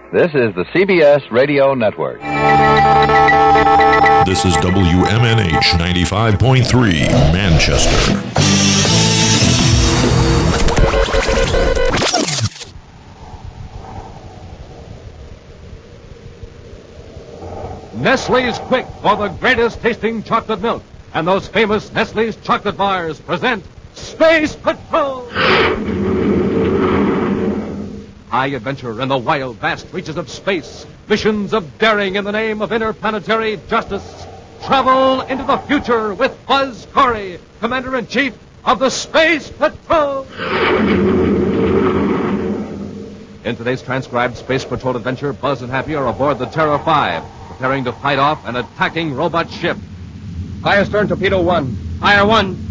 This is the CBS Radio Network. This is WMNH 95.3, Manchester. Nestle's Quick for the greatest tasting chocolate milk. And those famous Nestle's chocolate bars present Space Patrol! High adventure in the wild, vast reaches of space. Missions of daring in the name of interplanetary justice. Travel into the future with Buzz Corey, Commander-in-Chief of the Space Patrol! In today's transcribed Space Patrol adventure, Buzz and Happy are aboard the Terra 5, preparing to fight off an attacking robot ship. Fire stern torpedo 1. Fire 1.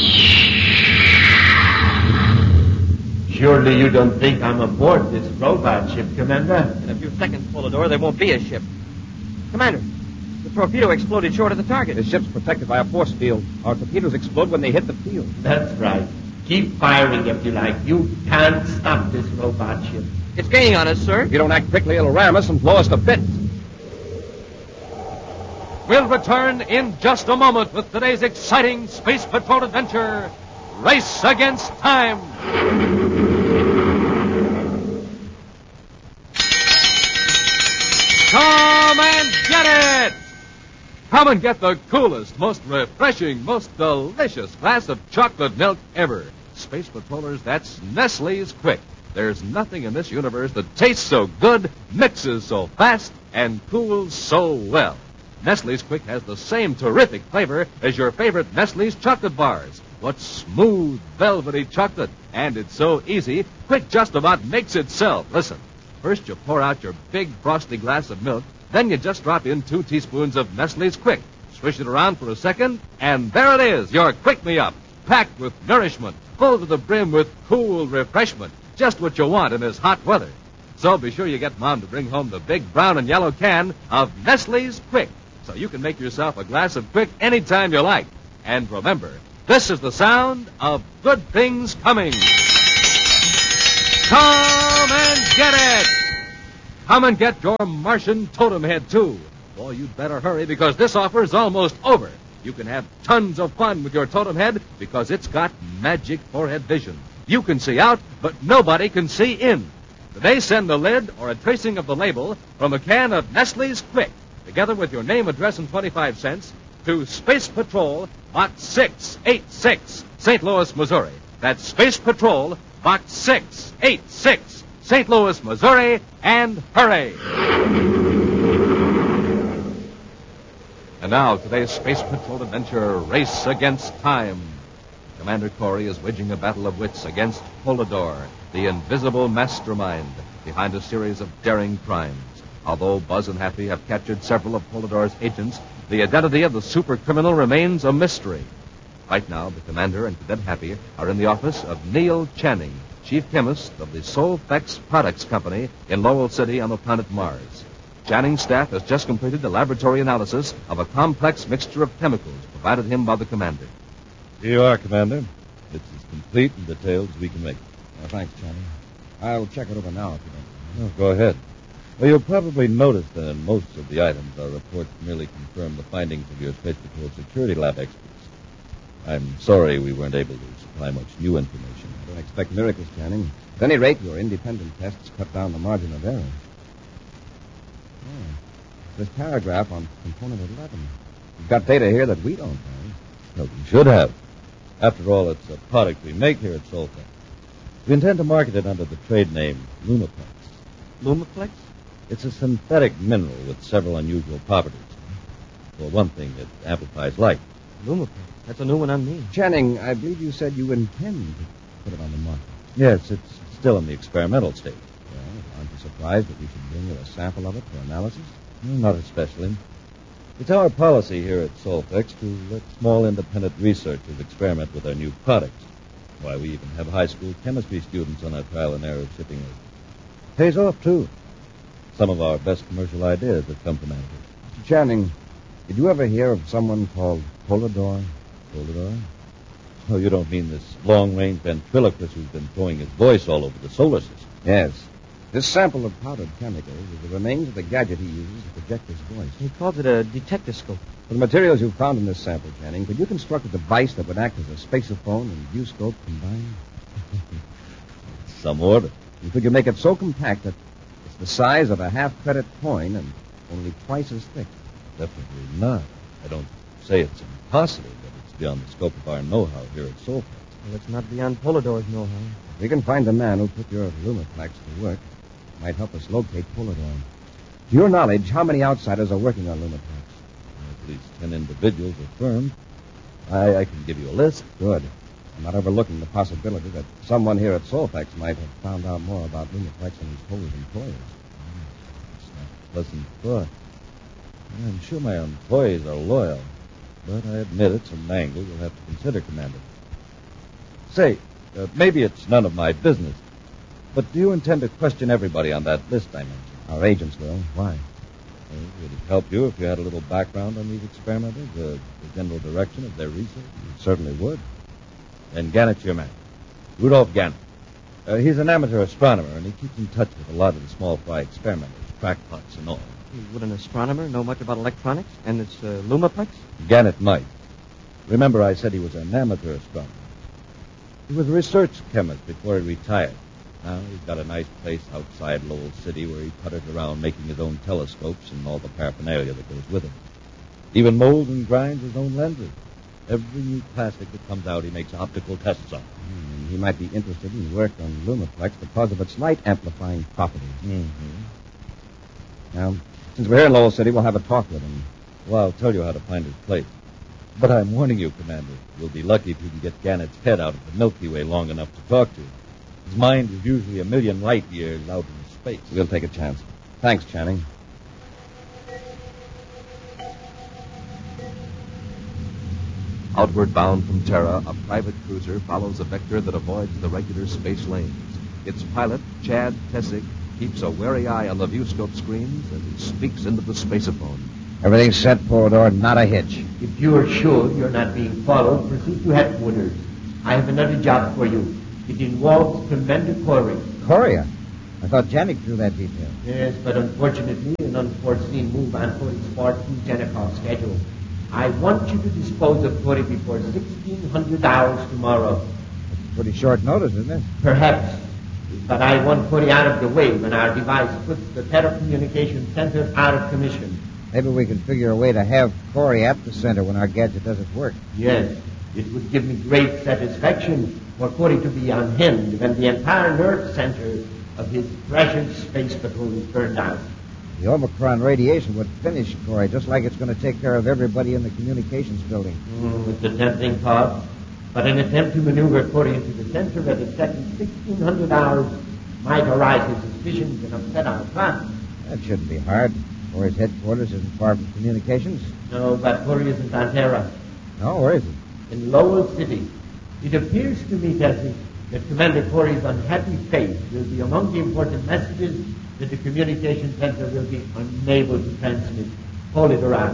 Surely you don't think I'm aboard this robot ship, Commander? In a few seconds, Polidor, there won't be a ship. Commander, the torpedo exploded short of the target. The ship's protected by a force field. Our torpedoes explode when they hit the field. That's right. Keep firing if you like. You can't stop this robot ship. It's gaining on us, sir. If you don't act quickly, it'll ram us and blow us to bits. We'll return in just a moment with today's exciting Space Patrol adventure, Race Against Time. Come and get it! Come and get the coolest, most refreshing, most delicious glass of chocolate milk ever. Space Patrollers, that's Nestle's Quick. There's nothing in this universe that tastes so good, mixes so fast, and cools so well. Nestle's Quick has the same terrific flavor as your favorite Nestle's chocolate bars. What smooth, velvety chocolate. And it's so easy, Quick just about makes itself. Listen, first you pour out your big frosty glass of milk, then you just drop in 2 teaspoons of Nestle's Quick. Swish it around for a second, and there it is, your Quick Me Up, packed with nourishment, full to the brim with cool refreshment. Just what you want in this hot weather. So be sure you get Mom to bring home the big brown and yellow can of Nestle's Quick, so you can make yourself a glass of Quick anytime you like. And remember, this is the sound of good things coming. Come and get it! Come and get your Martian totem head, too. Boy, you'd better hurry because this offer is almost over. You can have tons of fun with your totem head because it's got magic forehead vision. You can see out, but nobody can see in. Today, send the lid or a tracing of the label from a can of Nestle's Quick, together with your name, address, and 25 cents, to Space Patrol, Box 686, St. Louis, Missouri. That's Space Patrol, Box 686, St. Louis, Missouri, and hurry! And now, today's Space Patrol adventure, Race Against Time. Commander Corey is waging a battle of wits against Polidor, the invisible mastermind behind a series of daring crimes. Although Buzz and Happy have captured several of Polidor's agents, the identity of the super criminal remains a mystery. Right now, the Commander and Cadet Happy are in the office of Neil Channing, Chief Chemist of the Solfex Products Company in Lowell City on the planet Mars. Channing's staff has just completed a laboratory analysis of a complex mixture of chemicals provided him by the Commander. Here you are, Commander. It's as complete and detailed as we can make it. Thanks, Channing. I'll check it over now if you don't. Go ahead. Well, you'll probably notice that in most of the items, our reports merely confirm the findings of your Space Patrol Security Lab experts. I'm sorry we weren't able to supply much new information. I don't expect miracles, Channing. At any rate, your independent tests cut down the margin of error. This paragraph on component 11. You've got data here that we don't have. Well, we should have. After all, it's a product we make here at Solfex. We intend to market it under the trade name Lumaplex. Lumaplex? It's a synthetic mineral with several unusual properties. For one thing, it amplifies light. Lumaplex? That's a new one on me. Channing, I believe you said you intend to put it on the market. Yes, it's still in the experimental stage. Well, aren't you surprised that we should bring you a sample of it for analysis? Not especially. It's our policy here at Solfex to let small independent researchers experiment with our new products. Why, we even have high school chemistry students on our trial and error shipping list. Pays off, too. Some of our best commercial ideas have come from amateurs. Mr. Channing, did you ever hear of someone called Polidor? Polidor? Oh, you don't mean this long-range ventriloquist who's been throwing his voice all over the solar system? Yes. This sample of powdered chemicals is the remains of the gadget he uses to project his voice. He calls it a detectoscope. For the materials you found in this sample, Channing, could you construct a device that would act as a spacophone and viewscope combined? Some order. And could you make it so compact that it's the size of a half-credit coin and only twice as thick? Definitely not. I don't say it's impossible, but it's beyond the scope of our know-how here at Solfax. Well, it's not beyond Polidor's know-how. If we can find the man who put your Lumiplex to work, it might help us locate Polidor. To your knowledge, how many outsiders are working on Lumiplex? At least 10 individuals are firmed. I can give you a list. Good. I'm not overlooking the possibility that someone here at Solfax might have found out more about Lumiplex than he's told his employers. It's not a pleasant thought. I'm sure my employees are loyal, but I admit it's an angle you'll have to consider, Commander. Say, maybe it's none of my business, but do you intend to question everybody on that list I mentioned? Our agents will. Why? Well, would it help you if you had a little background on these experimenters, the general direction of their research? It certainly would. Then Gannett's your man. Rudolph Gannett. He's an amateur astronomer, and he keeps in touch with a lot of the small fry experimenters, crackpots and all. Would an astronomer know much about electronics and its Lumiplex? Gannett might. Remember I said he was an amateur astronomer. He was a research chemist before he retired. Now he's got a nice place outside Lowell City where he putters around making his own telescopes and all the paraphernalia that goes with it. Even molds and grinds his own lenses. Every new plastic that comes out he makes optical tests on. He might be interested in work on Lumiplex because of its light amplifying properties. Mm-hmm. Now, since we're here in Lowell City, we'll have a talk with him. Well, I'll tell you how to find his place. But I'm warning you, Commander. You'll be lucky if you can get Gannett's head out of the Milky Way long enough to talk to him. His mind is usually a million light years out in space. We'll take a chance. Thanks, Channing. Outward bound from Terra, a private cruiser follows a vector that avoids the regular space lanes. Its pilot, Chad Tessick, keeps a wary eye on the viewscope screens as he speaks into the spaceophone. Everything's set, Polidor. Not a hitch. If you are sure you're not being followed, proceed to headquarters. I have another job for you. It involves Commander Corey. Korea? I thought Janik drew that detail. Yes, but unfortunately, an unforeseen move on Corey's far too Janikov's schedule. I want you to dispose of Corey before 1600 hours tomorrow. It's pretty short notice, isn't it? Perhaps. But I want Corey out of the way when our device puts the telecommunications center out of commission. Maybe we can figure a way to have Corey at the center when our gadget does its work. Yes, it would give me great satisfaction for Corey to be on hand when the entire nerve center of his precious space patrol is burned out. The Omicron radiation would finish Corey, just like it's going to take care of everybody in the communications building. It's a tempting thought, but an attempt to maneuver Corey into the center at exactly 1600 hours might arouse his suspicions and upset our plan. That shouldn't be hard. Corey's headquarters isn't far from communications. No, but Corey isn't on Terra. No, where is he? In Lowell City. It appears to me, Tessie, that Commander Corey's unhappy fate will be among the important messages that the communication center will be unable to transmit. Hold it around.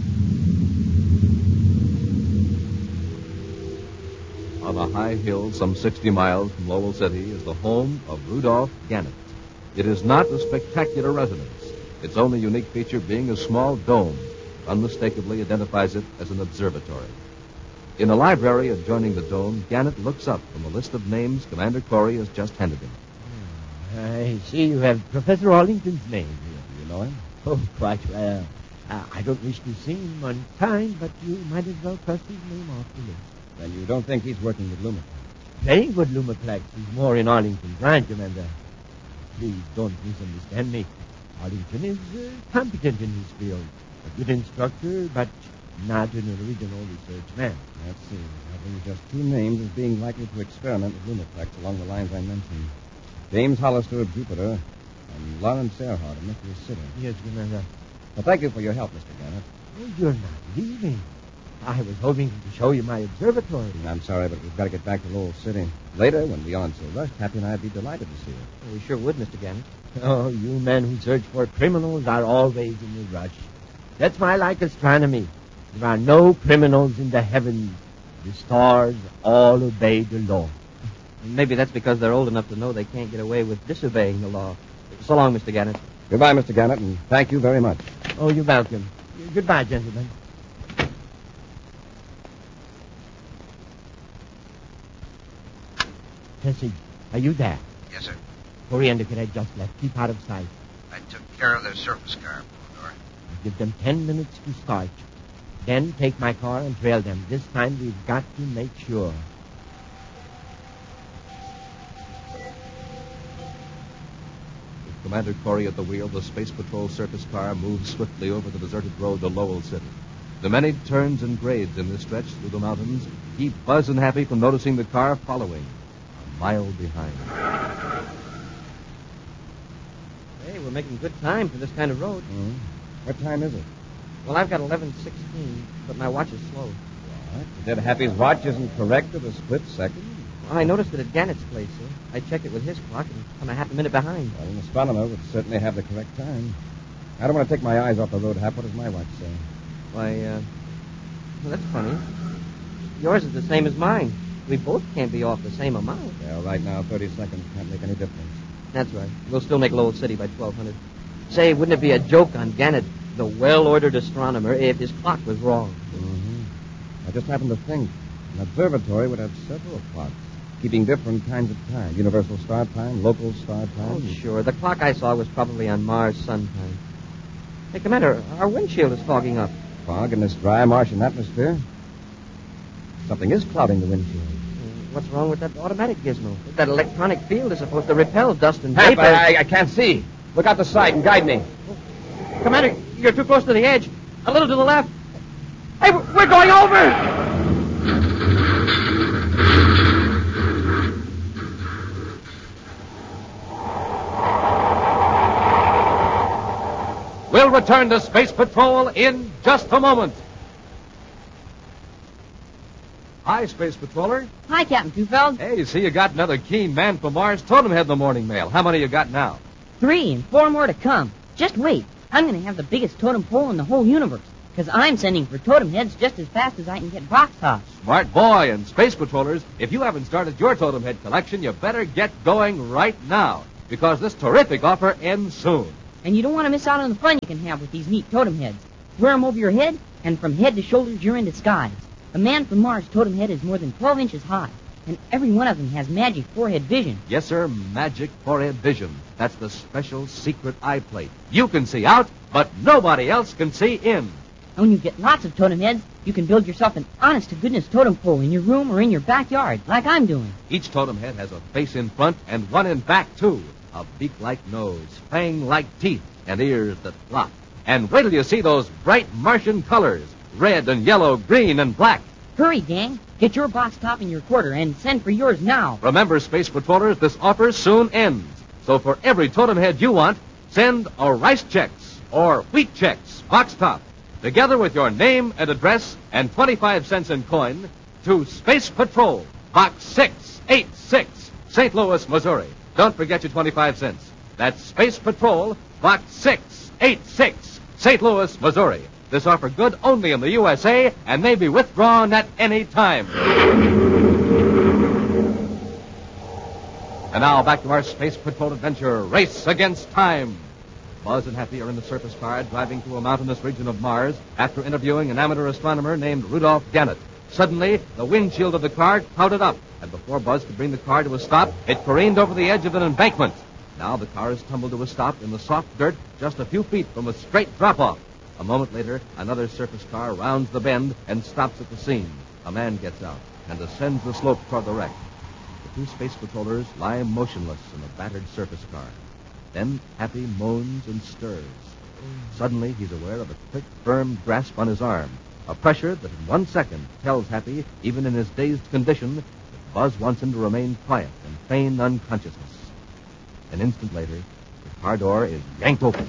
On a high hill some 60 miles from Lowell City is the home of Rudolph Gannett. It is not a spectacular residence, its only unique feature being a small dome that unmistakably identifies it as an observatory. In a library adjoining the dome, Gannett looks up from a list of names Commander Corey has just handed him. I see you have Professor Arlington's name here. Do you know him? Oh, quite well. I don't wish to seem unkind, but you might as well cross his name off the list. Then you don't think he's working with Lumiplex? Playing with Lumiplex is more in Arlington's branch, Commander. Please don't misunderstand me. Arlington is competent in his field. A good instructor, but not an original research man. Let's see. Having just two names as being likely to experiment with Lumiplex along the lines I mentioned. James Hollister of Jupiter and Lawrence Earhart of Nicholas City. Yes, Commander. Well, thank you for your help, Mr. Gannett. Oh, you're not leaving. I was hoping to show you my observatory. I'm sorry, but we've got to get back to Lowell City. Later, when we aren't so rushed, Happy and I'd be delighted to see you. Oh, we sure would, Mr. Gannett. Oh, you men who search for criminals are always in a rush. That's why I like astronomy. There are no criminals in the heavens. The stars all obey the law. Maybe that's because they're old enough to know they can't get away with disobeying the law. So long, Mr. Gannett. Goodbye, Mr. Gannett, and thank you very much. Oh, you're welcome. Goodbye, gentlemen. Tessie, are you there? Yes, sir. Coriander Cadet just left. Keep out of sight. I took care of their surface car, Polidor. Give them 10 minutes to start. Then take my car and trail them. This time we've got to make sure. With Commander Corey at the wheel, the Space Patrol surface car moves swiftly over the deserted road to Lowell City. The many turns and grades in this stretch through the mountains keep Buzz and Happy from noticing the car following, a mile behind. Hey, we're making good time for this kind of road. Mm-hmm. What time is it? Well, I've got 11:16, but my watch is slow. What? You said Happy's watch isn't correct at a split second? Well, I noticed it at Gannett's place, sir. I checked it with his clock, and I'm a half a minute behind. Well, an astronomer would certainly have the correct time. I don't want to take my eyes off the road, Hap. What does my watch say? Why, well, that's funny. Yours is the same as mine. We both can't be off the same amount. Well, right now, 30 seconds can't make any difference. That's right. We'll still make Lowell City by 1200. Say, wouldn't it be a joke on Gannett, the well-ordered astronomer, if his clock was wrong? Mm-hmm. I just happened to think an observatory would have several clocks, keeping different kinds of time. Universal star time, local star time. Oh, sure. The clock I saw was probably on Mars sun time. Hey, Commander, our windshield is fogging up. Fog in this dry Martian atmosphere. Something is clouding the windshield. What's wrong with that automatic gizmo? That electronic field is supposed to repel dust and Hap, vapor. I can't see. Look out the side and guide me. Commander, you're too close to the edge. A little to the left. Hey, we're going over! We'll return to Space Patrol in just a moment. Hi, Space Patroller. Hi, Captain Tufeld. Hey, see, you got another keen man from Mars totem head in the morning mail. How many you got now? 3 and 4 more to come. Just wait. I'm going to have the biggest totem pole in the whole universe, because I'm sending for totem heads just as fast as I can get box tops. Smart boy. And Space Patrollers, if you haven't started your totem head collection, you better get going right now, because this terrific offer ends soon. And you don't want to miss out on the fun you can have with these neat totem heads. Wear them over your head, and from head to shoulders, you're in disguise. A man from Mars totem head is more than 12 inches high, and every one of them has magic forehead vision. Yes, sir, magic forehead vision. That's the special secret eye plate. You can see out, but nobody else can see in. And when you get lots of totem heads, you can build yourself an honest-to-goodness totem pole in your room or in your backyard, like I'm doing. Each totem head has a face in front and one in back, too. A beak-like nose, fang-like teeth, and ears that flop. And wait till you see those bright Martian colors. Red and yellow, green and black. Hurry, gang. Get your box top in your quarter and send for yours now. Remember, Space Patrollers, this offer soon ends. So for every totem head you want, send a Rice Chex or Wheat Chex box top, together with your name and address and 25 cents in coin, to Space Patrol, Box 686, St. Louis, Missouri. Don't forget your 25 cents. That's Space Patrol, Box 686, St. Louis, Missouri. This offer good only in the USA and may be withdrawn at any time. And now back to our Space Patrol adventure, Race Against Time. Buzz and Happy are in the surface car driving through a mountainous region of Mars after interviewing an amateur astronomer named Rudolph Gannett. Suddenly, the windshield of the car clouded up, and before Buzz could bring the car to a stop, it careened over the edge of an embankment. Now the car is tumbled to a stop in the soft dirt just a few feet from a straight drop-off. A moment later, another surface car rounds the bend and stops at the scene. A man gets out and ascends the slope toward the wreck. The two Space Patrollers lie motionless in the battered surface car. Then Happy moans and stirs. Suddenly, he's aware of a quick, firm grasp on his arm. A pressure that in 1 second tells Happy, even in his dazed condition, that Buzz wants him to remain quiet and feign unconsciousness. An instant later, the car door is yanked open.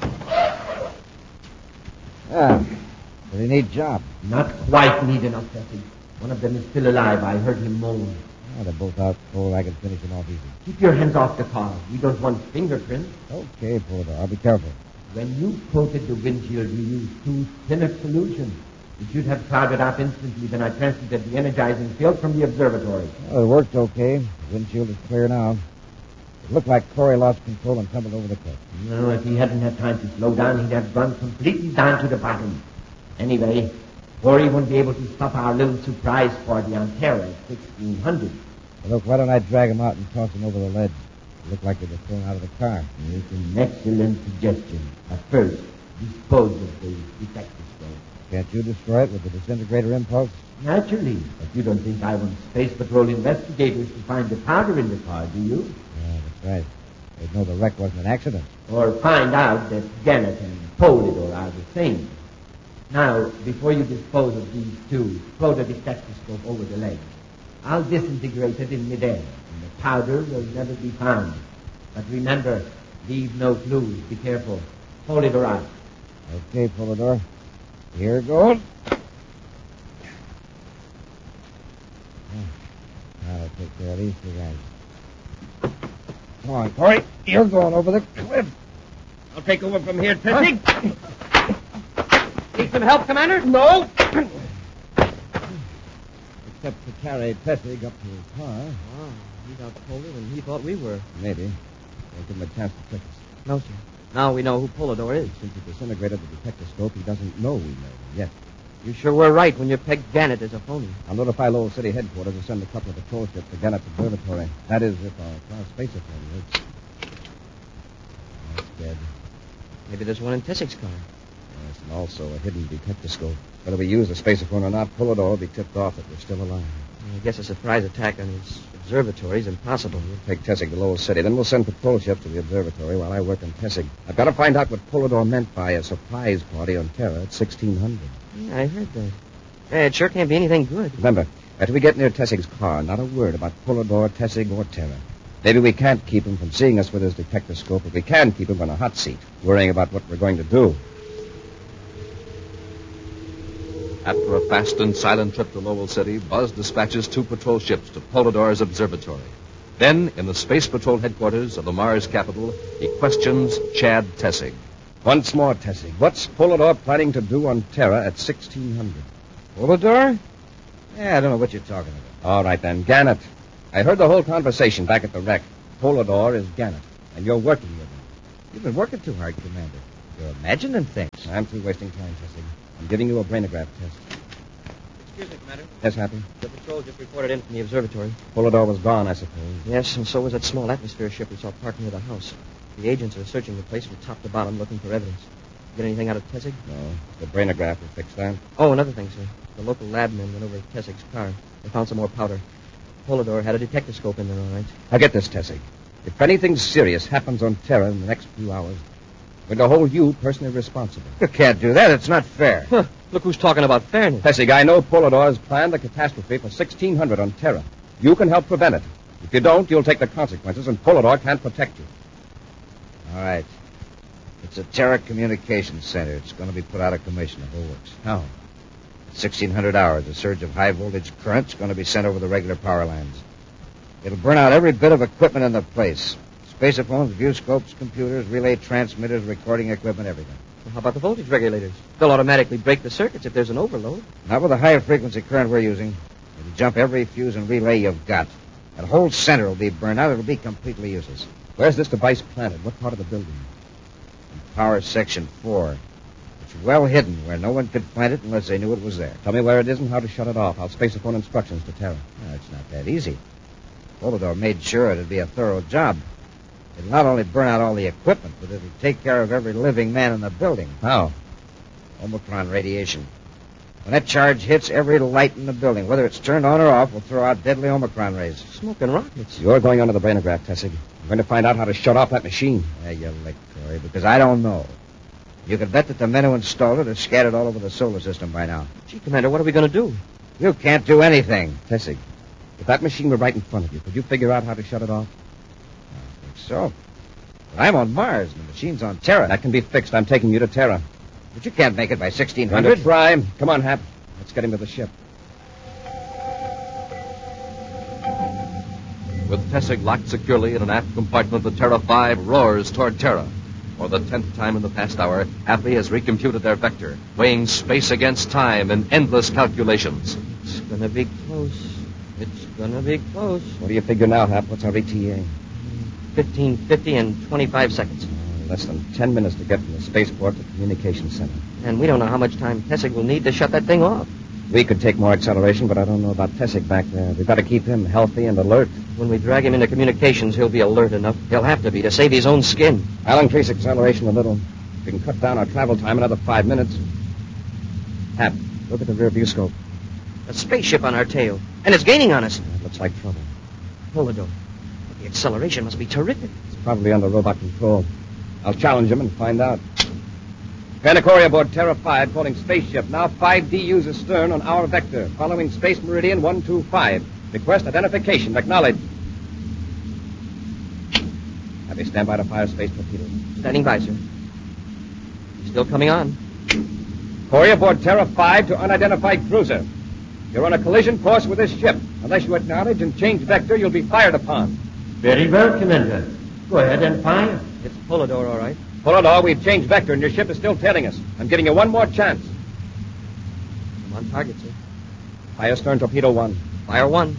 Pretty neat job. Not quite neat enough, Tessie. One of them is still alive. I heard him moan. They're both out cold. I can finish them off easy. Keep your hands off the car. We don't want fingerprints. Okay, Porter. I'll be careful. When you coated the windshield, you used too thin a solution. It should have clouded up instantly. Then I transmitted the energizing field from the observatory. Well, it worked okay. The windshield is clear now. Looked like Corey lost control and tumbled over the cliff. No, if he hadn't had time to slow down, he'd have gone completely down to the bottom. Anyway, Corey wouldn't be able to stop our little surprise party on Terra at 1600. Well, look, why don't I drag him out and toss him over the ledge? It looked like they were thrown out of the car. It's an excellent suggestion. But first, dispose of the detector stone. Can't you destroy it with the disintegrator impulse? Naturally. But you don't think I want Space Patrol investigators to find the powder in the car, do you? Yeah, that's right. They'd know the wreck wasn't an accident. Or find out that Gannett and Polydor are the same. Now, before you dispose of these two, throw the detectoscope over the ledge. I'll disintegrate it in midair, and the powder will never be found. But remember, leave no clues. Be careful. Polydor out. Okay, Polydor. Here goes. I'll take care of these two guys. Come on, Corey. You're going over the cliff. I'll take over from here, Tessie. Need some help, Commander? No. Except to carry Tessig up to his car. Oh, he got colder than he thought we were. Maybe. We'll give him a chance to trick us. No, sir. Now we know who Polydor is. Since he disintegrated the detectoscope, he doesn't know we know him yet. You sure were right when you pegged Gannett as a phony. I'll notify Lowell City headquarters to send a couple of patrol ships to Gannett's observatory. That is, if our class spaceophone works. That's dead. Maybe there's one in Tessig's car. Yes, and also a hidden detectoscope. Whether we use the spaceophone or not, Polydor will be tipped off that we're still alive. I guess a surprise attack on his observatory is impossible. We'll take Tessig to Lowell City. Then we'll send patrol ships to the observatory while I work on Tessig. I've got to find out what Polydor meant by a surprise party on Terra at 1600. Yeah, I heard that. Yeah, it sure can't be anything good. Remember, after we get near Tessig's car, not a word about Polydor, Tessig, or Terra. Maybe we can't keep him from seeing us with his detectoscope, but we can keep him on a hot seat, worrying about what we're going to do. After a fast and silent trip to Lowell City, Buzz dispatches 2 patrol ships to Polydor's observatory. Then, in the Space Patrol headquarters of the Mars capital, he questions Chad Tessig. Once more, Tessig. What's Polydor planning to do on Terra at 1600? Polydor? Yeah, I don't know what you're talking about. All right, then. Gannett. I heard the whole conversation back at the wreck. Polydor is Gannett, and you're working with him. You've been working too hard, Commander. You're imagining things. I'm through wasting time, Tessig. I'm giving you a brainograph test. Excuse me, Commander. Yes, Happy? The patrol just reported in from the observatory. Polydor was gone, I suppose. Yes, and so was that small atmosphere ship we saw parked near the house. The agents are searching the place from top to bottom looking for evidence. Get anything out of Tessig? No. The brainograph will fix that. Oh, another thing, sir. The local lab men went over to Tessig's car. They found some more powder. Polydor had a detectoscope in there, all right. Now get this, Tessig. If anything serious happens on Terra in the next few hours, we're going to hold you personally responsible. You can't do that. It's not fair. Huh. Look who's talking about fairness. Tessig, I know Polydor has planned a catastrophe for 1600 on Terra. You can help prevent it. If you don't, you'll take the consequences, and Polydor can't protect you. All right. It's a Terra Communications Center. It's going to be put out of commission if it works. How? At 1600 hours, a surge of high-voltage current's going to be sent over the regular power lines. It'll burn out every bit of equipment in the place. Spacephones, viewscopes, computers, relay transmitters, recording equipment, everything. Well, how about the voltage regulators? They'll automatically break the circuits if there's an overload. Not with the higher frequency current we're using. It'll jump every fuse and relay you've got. That whole center will be burned out. It'll be completely useless. Where's this device planted? What part of the building? In Power Section 4. It's well hidden where no one could plant it unless they knew it was there. Tell me where it is and how to shut it off. I'll spaceophone instructions to Terra. No, it's not that easy. Polydor made sure it'd be a thorough job. It'll not only burn out all the equipment, but it'll take care of every living man in the building. How? Omicron radiation. When that charge hits, every light in the building, whether it's turned on or off, will throw out deadly Omicron rays. Smoking rockets. You're going under the brainograph, Tessig. I'm going to find out how to shut off that machine. Yeah, you're licked, Corey, because I don't know. You can bet that the men who installed it are scattered all over the solar system by now. Gee, Commander, what are we going to do? You can't do anything. Tessig, if that machine were right in front of you, could you figure out how to shut it off? I think so. But I'm on Mars, and the machine's on Terra. That can be fixed. I'm taking you to Terra. But you can't make it by Going 1600. to try. Come on, Hap. Let's get him to the ship. With Tessig locked securely in an aft compartment, the Terra 5 roars toward Terra. For the 10th time in the past hour, Happy has recomputed their vector, weighing space against time in endless calculations. It's going to be close. It's going to be close. What do you figure now, Hap? What's our ETA? 15:50 and 25 seconds. Less than 10 minutes to get from the spaceport to the communications center. And we don't know how much time Tessig will need to shut that thing off. We could take more acceleration, but I don't know about Tessig back there. We've got to keep him healthy and alert. When we drag him into communications, he'll be alert enough. He'll have to be to save his own skin. I'll increase acceleration a little. We can cut down our travel time another 5 minutes. Hap, look at the rear view scope. A spaceship on our tail. And it's gaining on us. That looks like trouble. Polidor. The acceleration must be terrific. It's probably under robot control. I'll challenge him and find out. Panacori aboard Terra 5, calling spaceship. Now 5 DUs astern on our vector, following Space Meridian 125. Request identification. Acknowledge. Happy, stand by to fire space torpedoes. Standing by, sir. Still coming on. Corey aboard Terra 5 to unidentified cruiser. You're on a collision course with this ship. Unless you acknowledge and change vector, you'll be fired upon. Very well, Commander. Go ahead and fire. It's Polidor, all right. Polidor, we've changed vector, and your ship is still tailing us. I'm giving you one more chance. I'm on target, sir. Fire stern torpedo 1. Fire 1.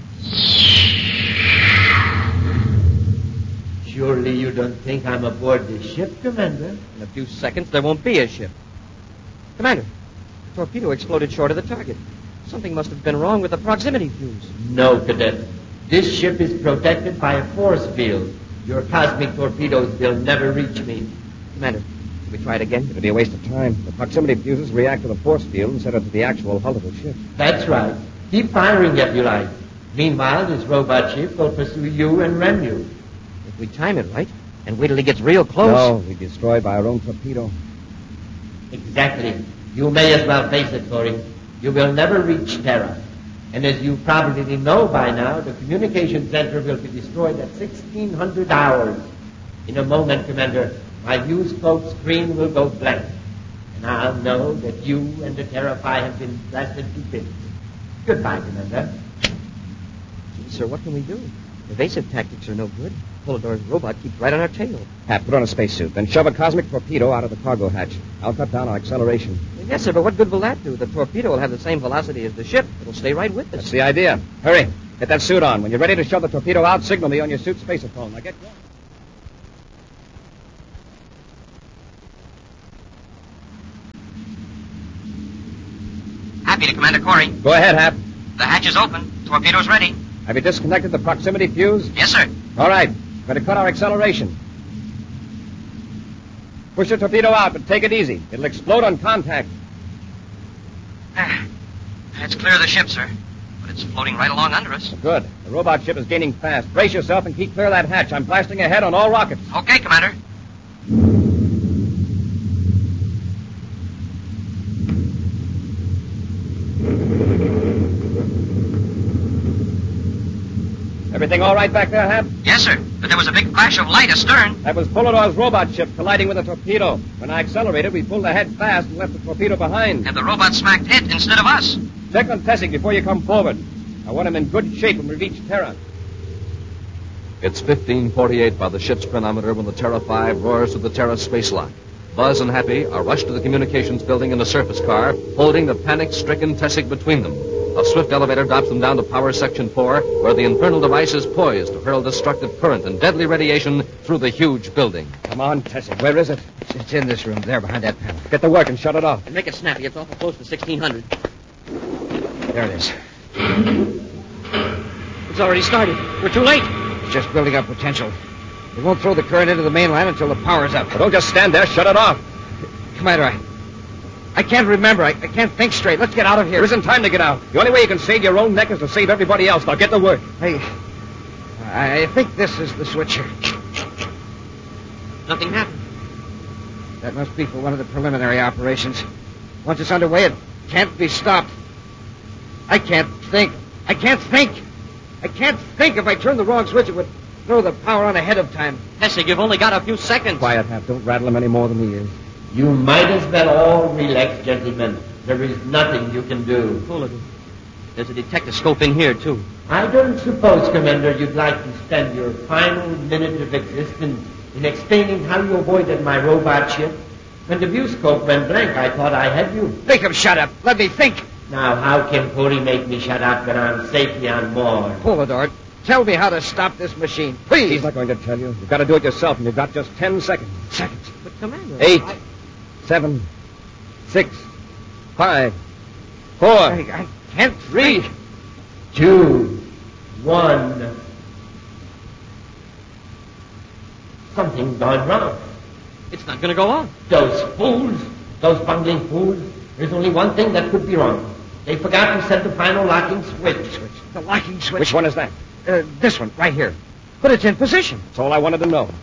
Surely you don't think I'm aboard the ship, Commander? In a few seconds, there won't be a ship. Commander, the torpedo exploded short of the target. Something must have been wrong with the proximity fuse. No, Cadet. This ship is protected by a force field. Your cosmic torpedoes will never reach me. Commander, should we try it again? It'll be a waste of time. The proximity fuses react to the force field instead of to the actual hull of the ship. That's right. Keep firing if you like. Meanwhile, this robot ship will pursue you and ram you. If we time it right, and wait till he gets real close. No, we'll be destroyed by our own torpedo. Exactly. You may as well face it, Corey. You will never reach Terra. And as you probably know by now, the communication center will be destroyed at 1600 hours. In a moment, Commander, my viewscope screen will go blank. And I'll know that you and the Terra 5 have been blasted to bits. Goodbye, Commander. Gee, sir, what can we do? Evasive tactics are no good. Polidor's robot keeps right on our tail. Hap, put on a spacesuit, then shove a cosmic torpedo out of the cargo hatch. I'll cut down our acceleration. Yes, sir, but what good will that do? The torpedo will have the same velocity as the ship. It'll stay right with us. That's the idea. Hurry. Get that suit on. When you're ready to shove the torpedo out, signal me on your suit spaceophone. Now get going. Happy to Commander Corey. Go ahead, Hap. The hatch is open. Torpedo's ready. Have you disconnected the proximity fuse? Yes, sir. All right. Going to cut our acceleration. Push the torpedo out, but take it easy. It'll explode on contact. It's clear of the ship, sir. But it's floating right along under us. Good. The robot ship is gaining fast. Brace yourself and keep clear of that hatch. I'm blasting ahead on all rockets. Okay, Commander. Everything all right back there, Hap? Yes, sir. But there was a big flash of light astern. That was Polidor's robot ship colliding with a torpedo. When I accelerated, we pulled ahead fast and left the torpedo behind. And the robot smacked it instead of us. Check on Tessig before you come forward. I want him in good shape when we reach Terra. It's 15:48 by the ship's chronometer when the Terra 5 roars to the Terra space lock. Buzz and Happy are rushed to the communications building in a surface car, holding the panic-stricken Tessig between them. A swift elevator drops them down to Power Section 4, where the infernal device is poised to hurl destructive current and deadly radiation through the huge building. Come on, Tessig. Where is it? It's in this room, there behind that panel. Get to work and shut it off. And make it snappy. It's awful close to 1600. There it is. It's already started. We're too late. It's just building up potential. It won't throw the current into the main line until the power's up. Well, don't just stand there. Shut it off. Commander, I can't remember. I can't think straight. Let's get out of here. There isn't time to get out. The only way you can save your own neck is to save everybody else. Now get to work. I think this is the switcher. Nothing happened. That must be for one of the preliminary operations. Once it's underway, it can't be stopped. I can't think. I can't think. I can't think. If I turn the wrong switch, it would throw the power on ahead of time. Tessig, you've only got a few seconds. Quiet, Hap. Don't rattle him any more than he is. You might as well all relax, gentlemen. There is nothing you can do. Polidor. There's a detectascope in here, too. I don't suppose, Commander, you'd like to spend your final minute of existence in explaining how you avoided my robot ship. When the viewscope went blank, I thought I had you. Make him shut up. Let me think. Now, how can Corey make me shut up when I'm safely on board? Polidor, tell me how to stop this machine, please. He's not going to tell you. You've got to do it yourself, and you've got just 10 seconds. But, Commander... 8, 7, 6, 5, 4... I can't 3, 2, 1. Something gone wrong. It's not going to go on. Those fools, those bungling fools. There's only one thing that could be wrong. They forgot to set the final locking switch. The locking switch. Which one is that? This one, right here. But it's in position. That's all I wanted to know.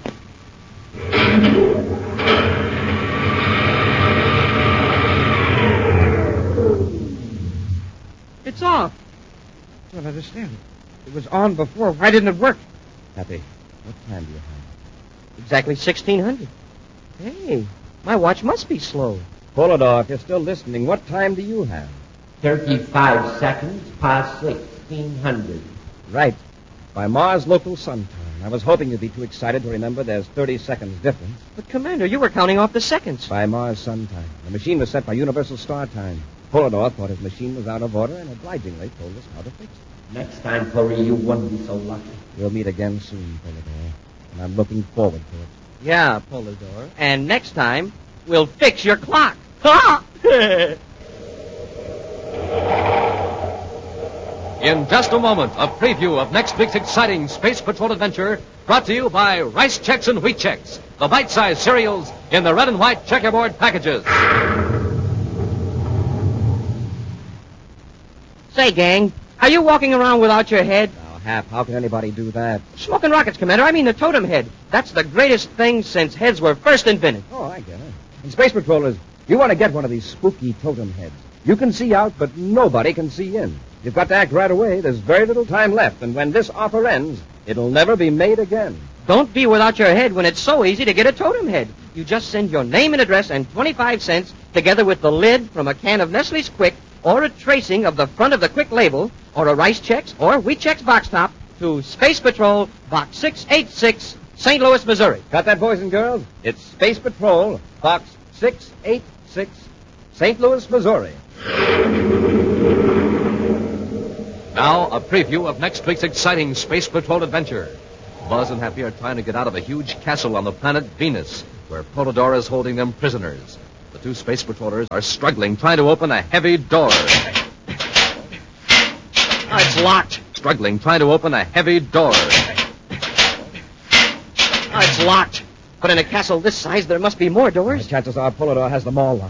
It's off. I don't understand. It was on before. Why didn't it work? Happy, what time do you have? Exactly 1600. Hey, my watch must be slow. Polidor, if you're still listening, what time do you have? 35 seconds past 1600. Right. By Mars local sun time. I was hoping you'd be too excited to remember there's 30 seconds difference. But, Commander, you were counting off the seconds. By Mars sun time. The machine was set by Universal Star time. Polidor thought his machine was out of order and obligingly told us how to fix it. Next time, Corey, you won't be so lucky. We'll meet again soon, Polidor. And I'm looking forward to it. Yeah, Polidor. And next time, we'll fix your clock. Ha! In just a moment, a preview of next week's exciting Space Patrol adventure brought to you by Rice Chex and Wheat Chex, the bite-sized cereals in the red and white checkerboard packages. Say, gang, are you walking around without your head? Now, Hap, how can anybody do that? Smoking rockets, Commander. I mean the totem head. That's the greatest thing since heads were first invented. Oh, I get it. And Space Patrollers, you want to get one of these spooky totem heads. You can see out, but nobody can see in. You've got to act right away. There's very little time left, and when this offer ends, it'll never be made again. Don't be without your head when it's so easy to get a totem head. You just send your name and address and 25 cents together with the lid from a can of Nestle's Quick or a tracing of the front of the Quick label or a Rice Chex or Wheat Chex box top to Space Patrol, Box 686, St. Louis, Missouri. Got that, boys and girls? It's Space Patrol, Box 686, St. Louis, Missouri. Now, a preview of next week's exciting Space Patrol adventure. Buzz and Happy are trying to get out of a huge castle on the planet Venus, where Polidor is holding them prisoners. The two Space Patrollers are struggling, trying to open a heavy door. It's locked. Struggling, trying to open a heavy door. It's locked. But in a castle this size, there must be more doors. The chances are Polidor has them all locked.